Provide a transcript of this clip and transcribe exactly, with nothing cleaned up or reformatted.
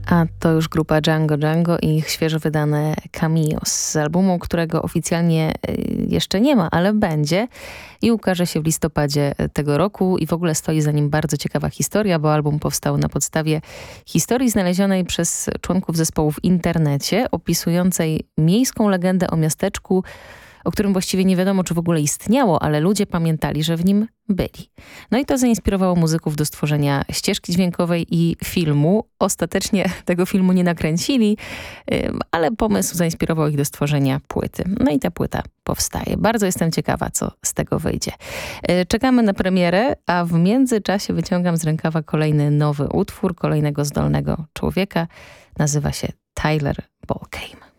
A to już grupa Django Django i ich świeżo wydane Cameo z albumu, którego oficjalnie jeszcze nie ma, ale będzie i ukaże się w listopadzie tego roku i w ogóle stoi za nim bardzo ciekawa historia, bo album powstał na podstawie historii znalezionej przez członków zespołu w internecie, opisującej miejską legendę o miasteczku, o którym właściwie nie wiadomo, czy w ogóle istniało, ale ludzie pamiętali, że w nim byli. No i to zainspirowało muzyków do stworzenia ścieżki dźwiękowej i filmu. Ostatecznie tego filmu nie nakręcili, ale pomysł zainspirował ich do stworzenia płyty. No i ta płyta powstaje. Bardzo jestem ciekawa, co z tego wyjdzie. Czekamy na premierę, a w międzyczasie wyciągam z rękawa kolejny nowy utwór, kolejnego zdolnego człowieka. Nazywa się Tyler Balcame.